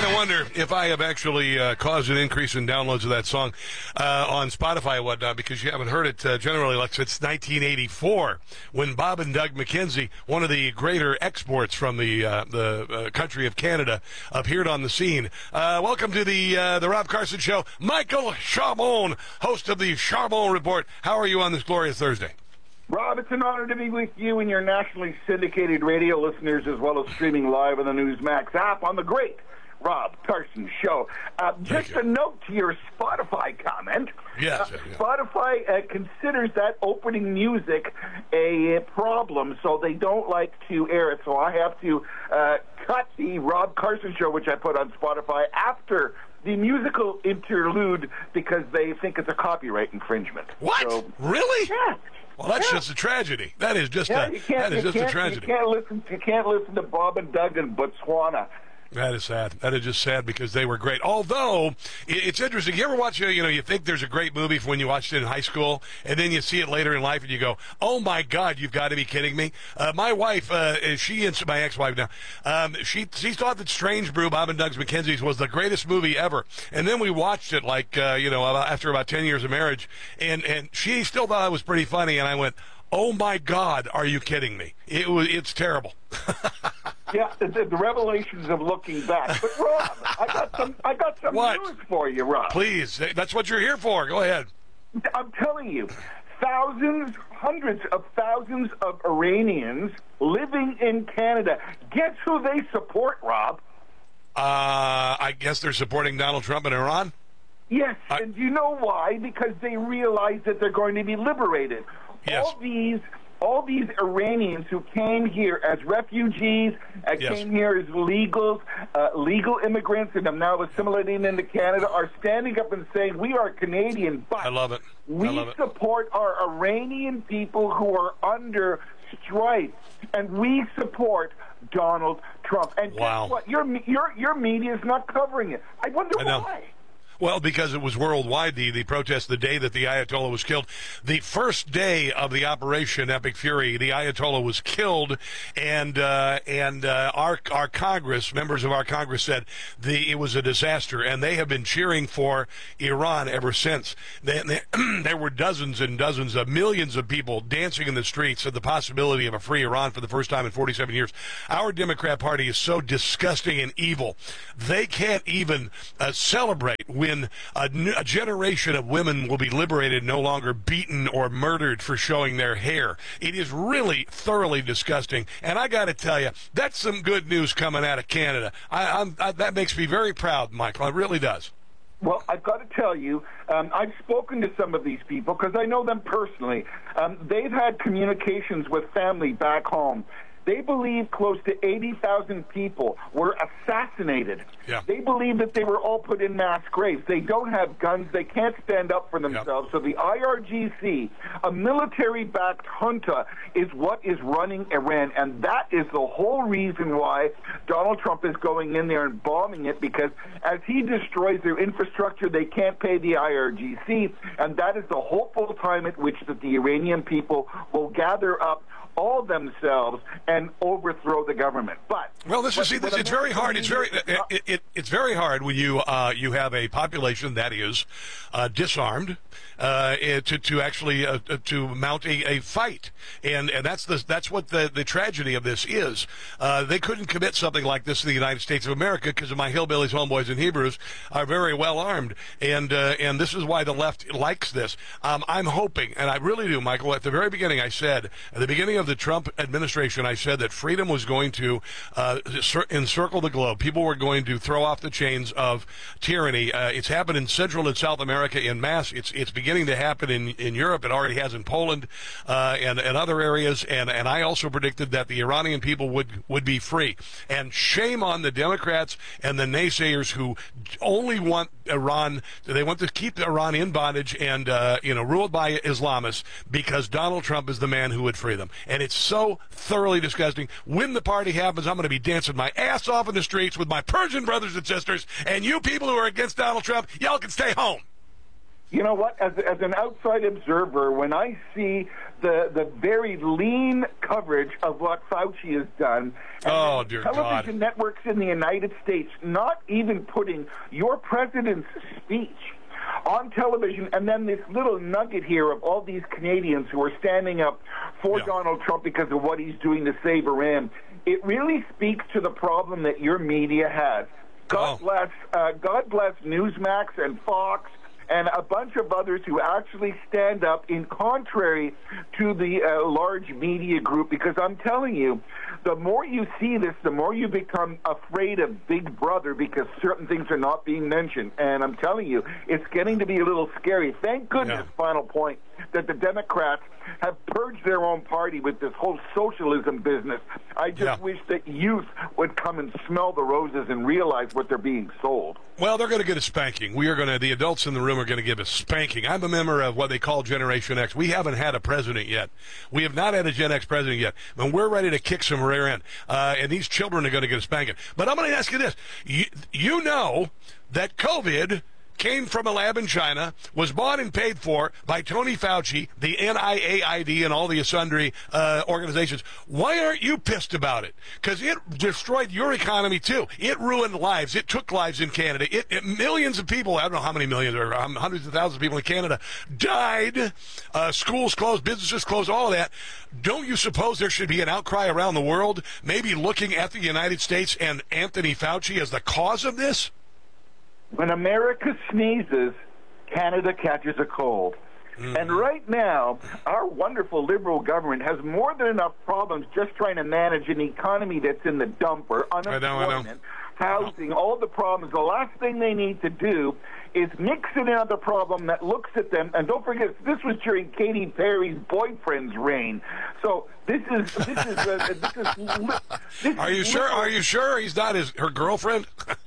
kind of wonder if I have actually caused an increase in downloads of that song on Spotify and whatnot, because you haven't heard it generally like since 1984, when Bob and Doug McKenzie, one of the greater exports from the country of Canada, appeared on the scene. Welcome to the Rob Carson Show. Michael Charbon, host of the Charbon Report. How are you on this glorious Thursday? Rob, it's an honor to be with you and your nationally syndicated radio listeners, as well as streaming live on the Newsmax app on the great Rob Carson Show. Just a note to your Spotify comment. Yes. Spotify considers that opening music a problem, so they don't like to air it. So I have to cut the Rob Carson Show, which I put on Spotify, after the musical interlude, because they think it's a copyright infringement. What? So, really? Yeah. Well, that's just a tragedy. That is just a tragedy. You can't listen to Bob and Doug in Botswana. That is sad. That is just sad, because they were great. Although, it's interesting. You ever watch, you think there's a great movie from when you watched it in high school, and then you see it later in life, and you go, oh, my God, you've got to be kidding me. My wife, my ex-wife now, she thought that Strange Brew, Bob and Doug McKenzie's, was the greatest movie ever. And then we watched it, after about 10 years of marriage, and she still thought it was pretty funny, and I went, oh, my God, are you kidding me? It's terrible. Yeah, the revelations of looking back. But Rob, I got some news for you, Rob. Please, that's what you're here for. Go ahead. I'm telling you, hundreds of thousands of Iranians living in Canada. Guess who they support, Rob? I guess they're supporting Donald Trump and Iran? Yes, and you know why? Because they realize that they're going to be liberated. Yes. All these Iranians who came here as refugees, came here as legal immigrants, and are now assimilating into Canada, are standing up and saying, we are Canadian, but I love it. We support our Iranian people who are under strife, and we support Donald Trump. And guess what? Your media is not covering it. I wonder why. Well, because it was worldwide, the protest, the day that the Ayatollah was killed. The first day of the Operation Epic Fury, the Ayatollah was killed, and our Congress, members of our Congress, said it was a disaster, and they have been cheering for Iran ever since. There were dozens and dozens of millions of people dancing in the streets at the possibility of a free Iran for the first time in 47 years. Our Democrat Party is so disgusting and evil. They can't even celebrate when a generation of women will be liberated, no longer beaten or murdered for showing their hair. It is really thoroughly disgusting. And I got to tell you, that's some good news coming out of Canada. That makes me very proud, Michael. It really does. Well, I've got to tell you, I've spoken to some of these people because I know them personally. They've had communications with family back home. They believe close to 80,000 people were assassinated. Yeah. They believe that they were all put in mass graves. They don't have guns. They can't stand up for themselves. So the IRGC, a military-backed junta, is what is running Iran. And that is the whole reason why Donald Trump is going in there and bombing it, because as he destroys their infrastructure, they can't pay the IRGC. And that is the hopeful time at which that the Iranian people will gather up all themselves and overthrow the government. But it's very hard. It's very hard when you have a population that is disarmed to actually to mount a fight, and that's what the tragedy of this is. They couldn't commit something like this in the United States of America because of my hillbillies, homeboys, and Hebrews are very well armed, and this is why the left likes this. I'm hoping, and I really do, Michael. At the very beginning, at the beginning of the Trump administration, I said that freedom was going to encircle the globe. People were going to throw off the chains of tyranny. It's happened in Central and South America in mass. It's beginning to happen in Europe. It already has in Poland and other areas. And I also predicted that the Iranian people would be free. And shame on the Democrats and the naysayers who only want Iran. They want to keep Iran in bondage and ruled by Islamists, because Donald Trump is the man who would free them. And it's so thoroughly disgusting. When the party happens, I'm going to be dancing my ass off in the streets with my Persian brothers and sisters, and you people who are against Donald Trump, y'all can stay home. You know what? As an outside observer, when I see the very lean coverage of what Fauci has done, and television networks in the United States not even putting your president's speech on television, and then this little nugget here of all these Canadians who are standing up for Donald Trump because of what he's doing to save Iran, it really speaks to the problem that your media has. God bless Newsmax and Fox and a bunch of others who actually stand up in contrary to the large media group, because I'm telling you, the more you see this, the more you become afraid of Big Brother because certain things are not being mentioned. And I'm telling you, it's getting to be a little scary. Thank goodness, final point, that the Democrats have purged their own party with this whole socialism business. I just wish that youth would come and smell the roses and realize what they're being sold. Well, they're going to get a spanking. The adults in the room are going to give a spanking. I'm a member of what they call Generation X. We haven't had a president yet. We have not had a Gen X president yet. And we're ready to kick some rear end. And these children are going to get a spanking. But I'm going to ask you this. You know that COVID came from a lab in China, was bought and paid for by Tony Fauci, the NIAID, and all the sundry organizations. Why aren't you pissed about it? Because it destroyed your economy, too. It ruined lives. It took lives in Canada. Millions of people, I don't know how many millions, or hundreds of thousands of people in Canada died. Schools closed, businesses closed, all of that. Don't you suppose there should be an outcry around the world, maybe looking at the United States and Anthony Fauci as the cause of this? When America sneezes, Canada catches a cold. Mm-hmm. And right now, our wonderful liberal government has more than enough problems just trying to manage an economy that's in the dumper, unemployment, housing, all the problems. The last thing they need to do is mix in another problem that looks at them. And don't forget, this was during Katy Perry's boyfriend's reign. So this is. Are you sure? Are you sure he's not her girlfriend?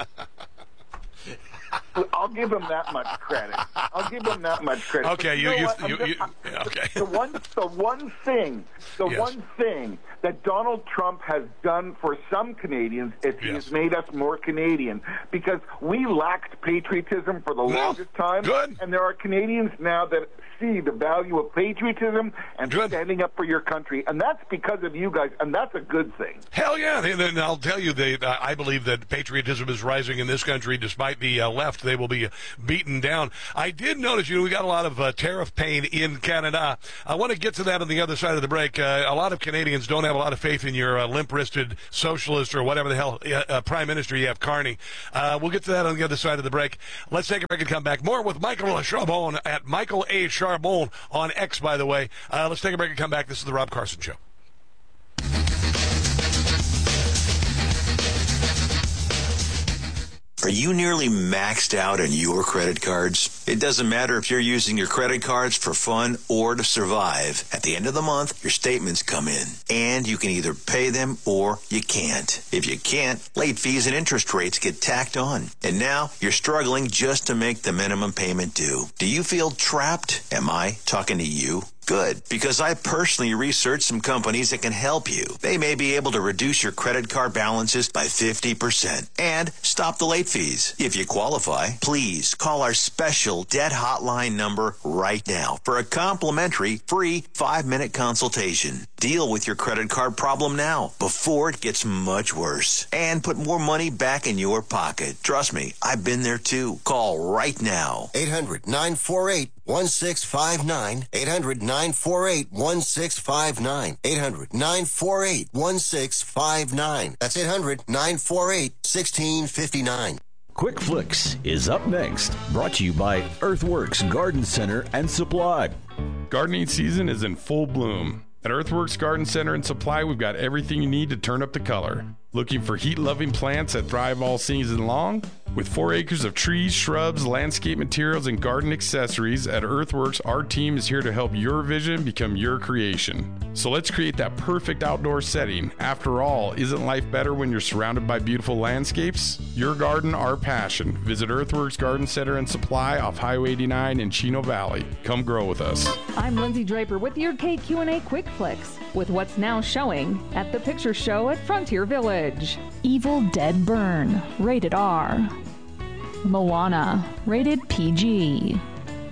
I'll give him that much credit. Okay, okay. The one thing that Donald Trump has done for some Canadians is he has made us more Canadian, because we lacked patriotism for the longest time. Good. And there are Canadians now that see the value of patriotism and standing up for your country, and that's because of you guys, and that's a good thing. Hell yeah. And I'll tell you, I believe that patriotism is rising in this country despite the left. They will be beaten down. I did notice, we got a lot of tariff pain in Canada. I want to get to that on the other side of the break. A lot of Canadians don't have a lot of faith in your limp-wristed socialist or whatever the hell prime minister you have, Carney. We'll get to that on the other side of the break. Let's take a break and come back. More with Michael Charbon at Michael A. Charbon on X, by the way. Let's take a break and come back. This is the Rob Carson Show. Are you nearly maxed out on your credit cards? It doesn't matter if you're using your credit cards for fun or to survive. At the end of the month, your statements come in, and you can either pay them or you can't. If you can't, late fees and interest rates get tacked on. And now you're struggling just to make the minimum payment due. Do you feel trapped? Am I talking to you? Good, because I personally researched some companies that can help you. They may be able to reduce your credit card balances by 50% and stop the late fees. If you qualify, please call our special debt hotline number right now for a complimentary free 5-minute consultation. Deal with your credit card problem now before it gets much worse and put more money back in your pocket. Trust me, I've been there too. Call right now. 800-948-1659. 800-948-1659. 800-948-1659. That's 800-948-1659. Quick Flicks is up next, brought to you by Earthworks Garden Center and Supply. Gardening season is in full bloom. At Earthworks Garden Center and Supply, we've got everything you need to turn up the color. Looking for heat-loving plants that thrive all season long? With 4 acres of trees, shrubs, landscape materials, and garden accessories, at Earthworks, our team is here to help your vision become your creation. So let's create that perfect outdoor setting. After all, isn't life better when you're surrounded by beautiful landscapes? Your garden, our passion. Visit Earthworks Garden Center and Supply off Highway 89 in Chino Valley. Come grow with us. I'm Lindsay Draper with your KQ&A Quick Flicks, with what's now showing at the Picture Show at Frontier Village. Evil Dead Burn, rated R. Moana, rated PG.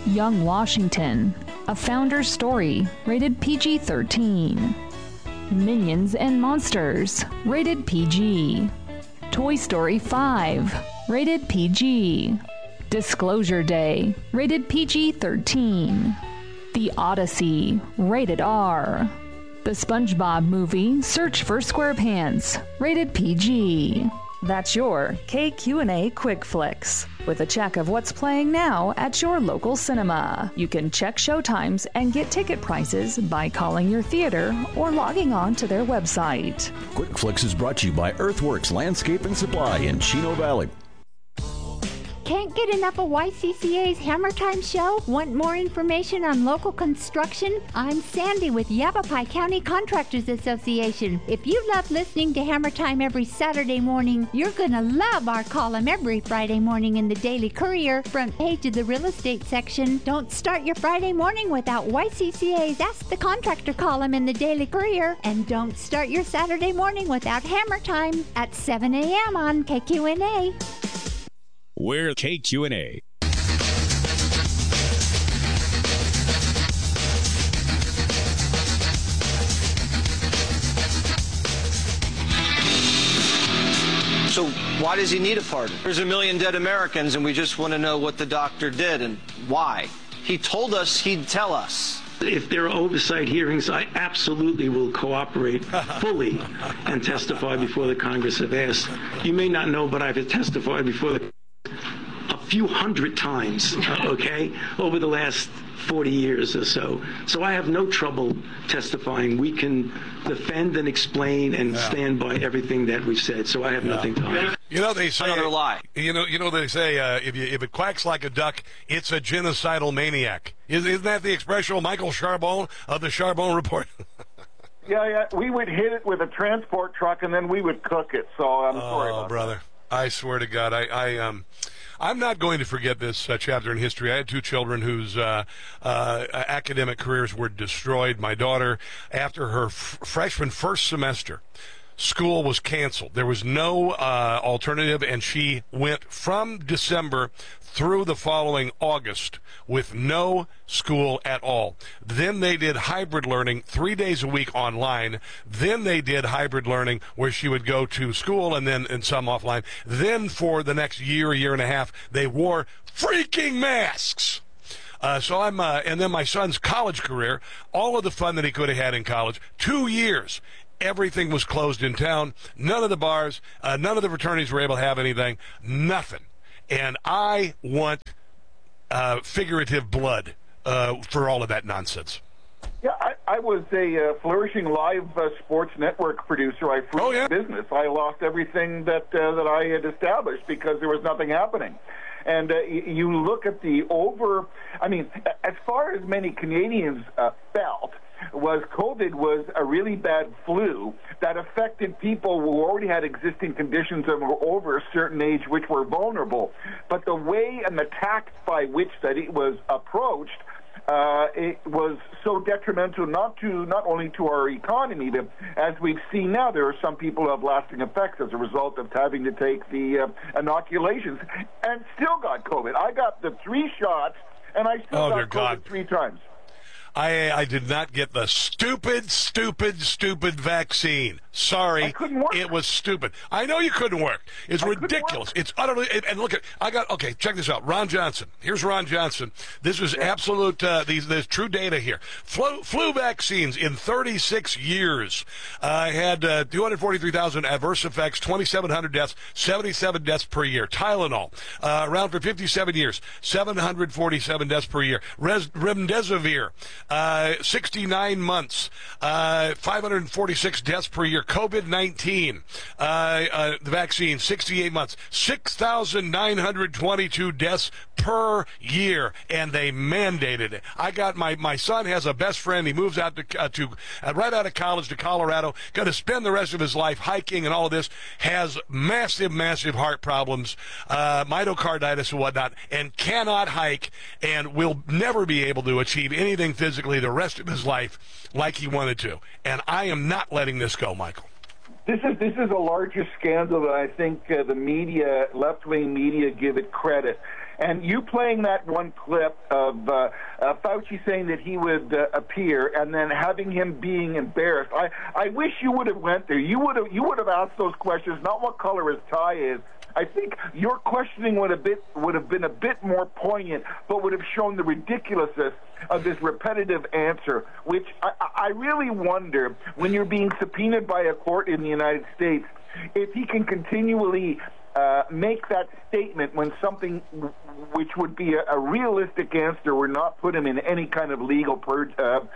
Young Washington, A Founder's Story, rated PG-13. Minions and Monsters, rated PG. Toy Story 5, rated PG. Disclosure Day, rated PG-13. The Odyssey, rated R. The SpongeBob Movie, Search for SquarePants, rated PG. That's your KQ&A Quick Flicks, with a check of what's playing now at your local cinema. You can check showtimes and get ticket prices by calling your theater or logging on to their website. Quick Flicks is brought to you by Earthworks Landscape and Supply in Chino Valley. Can't get enough of YCCA's Hammer Time show? Want more information on local construction? I'm Sandy with Yavapai County Contractors Association. If you love listening to Hammer Time every Saturday morning, you're going to love our column every Friday morning in the Daily Courier, front page of the real estate section. Don't start your Friday morning without YCCA's Ask the Contractor column in the Daily Courier. And don't start your Saturday morning without Hammer Time at 7 a.m. on KQ&A. We're KQ&A. So why does he need a pardon? There's 1 million dead Americans, and we just want to know what the doctor did and why. He told us he'd tell us. If there are oversight hearings, I absolutely will cooperate fully and testify before the Congress if asked. You may not know, but I've testified before the few hundred times, okay, over the last 40 years or so. So I have no trouble testifying. We can defend and explain and stand by everything that we've said. So I have nothing to hide. You know, they say another lie. You know they say if it quacks like a duck, it's a genocidal maniac. Isn't that the expression of Michael Charbon of the Charbon Report? Yeah. We would hit it with a transport truck and then we would cook it. So I'm sorry about brother. That. I swear to God, I'm not going to forget this chapter in history. I had 2 children whose academic careers were destroyed. My daughter, after her freshman first semester, school was canceled. There was no alternative, and she went from December through the following August with no school at all. Then they did hybrid learning 3 days a week online. Then they did hybrid learning where she would go to school and some offline. Then for the next year and a half, they wore freaking masks. And then my son's college career, all of the fun that he could have had in college, 2 years. Everything was closed in town. None of the bars, none of the fraternities were able to have anything. Nothing. And I want figurative blood for all of that nonsense. Yeah, I was a flourishing live sports network producer. I freed business. I lost everything that I had established because there was nothing happening. And you look at as far as many Canadians felt, COVID was a really bad flu that affected people who already had existing conditions and were over a certain age, which were vulnerable. But the way and the tact by which that it was approached, it was so detrimental not only to our economy, but as we've seen now, there are some people who have lasting effects as a result of having to take the inoculations and still got COVID. I got the 3 shots, and I still got COVID 3 times. I did not get the stupid vaccine. Sorry. I couldn't work. It was stupid. I know you couldn't work. It's ridiculous. It's utterly, and look check this out. Ron Johnson. Here's Ron Johnson. This is absolute, there's true data here. Flu vaccines in 36 years had 243,000 adverse effects, 2,700 deaths, 77 deaths per year. Tylenol, around for 57 years, 747 deaths per year. Remdesivir, 69 months, 546 deaths per year. COVID-19, the vaccine, 68 months, 6,922 deaths per year, and they mandated it. I got my son has a best friend. He moves out to right out of college to Colorado, going to spend the rest of his life hiking and all of this, has massive heart problems, myocarditis and whatnot, and cannot hike and will never be able to achieve anything physically the rest of his life like he wanted to. And I am not letting this go, Michael. This is a larger scandal than I think the media, left-wing media, give it credit. And you playing that one clip of Fauci saying that he would appear, and then having him being embarrassed. I wish you would have went there. You would have asked those questions, not what color his tie is. I think your questioning would have been a bit more poignant, but would have shown the ridiculousness of this repetitive answer, which I really wonder, when you're being subpoenaed by a court in the United States, if he can continually make that statement when something which would be a realistic answer would not put him in any kind of legal problem.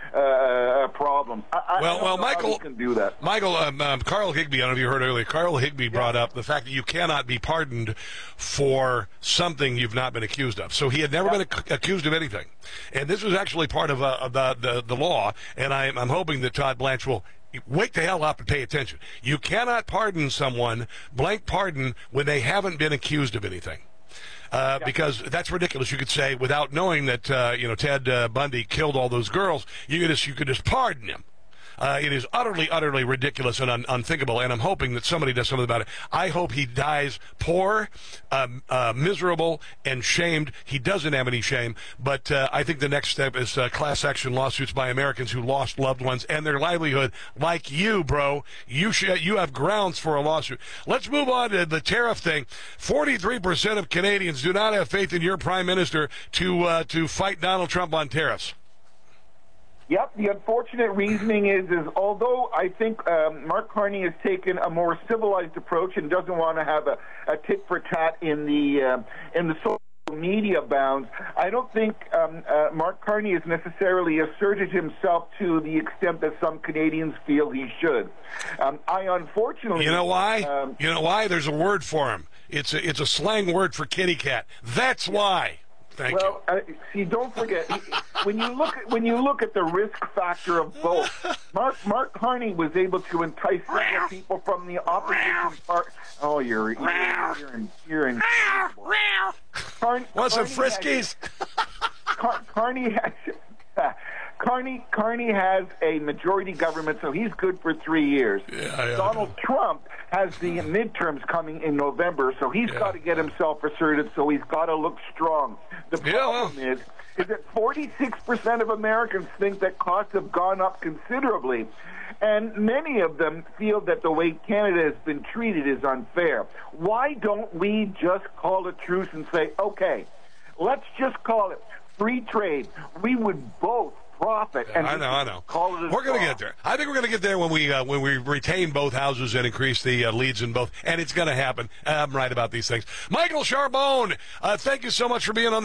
Well, Michael can do that. Michael, Carl Higbie, I don't know if you heard earlier, Carl Higbie brought up the fact that you cannot be pardoned for something you've not been accused of. So he had never been accused of anything. And this was actually part of the law, and I'm hoping that Todd Blanche will wake the hell up and pay attention. You cannot pardon someone, blank pardon, when they haven't been accused of anything. Because that's ridiculous. You could say, without knowing that Ted Bundy killed all those girls, you could just pardon him. It is utterly, utterly ridiculous and unthinkable, and I'm hoping that somebody does something about it. I hope he dies poor, miserable, and shamed. He doesn't have any shame, but I think the next step is class action lawsuits by Americans who lost loved ones and their livelihood, like you, bro. You have grounds for a lawsuit. Let's move on to the tariff thing. 43% of Canadians do not have faith in your prime minister to fight Donald Trump on tariffs. Yep, the unfortunate reasoning is although I think Mark Carney has taken a more civilized approach and doesn't want to have a tit for tat in the social media bounds, I don't think Mark Carney has necessarily asserted himself to the extent that some Canadians feel he should. I unfortunately, you know why? There's a word for him. It's a slang word for kitty cat. That's why. Thank you. See, don't forget when you look at the risk factor of both. Mark Carney was able to entice several people from the opposition party. Oh, you're in. Want some Friskies? Carney has a majority government, so he's good for 3 years. Donald Trump has the midterms coming in November, so he's got to get himself asserted, so he's got to look strong. The problem is that 46% of Americans think that costs have gone up considerably, and many of them feel that the way Canada has been treated is unfair. Why don't we just call a truce and say, okay, let's just call it free trade? We would both profit. And I know. We're going to get there. I think we're going to get there when we retain both houses and increase the leads in both, and it's going to happen. I'm right about these things. Michael Charbonne, thank you so much for being on the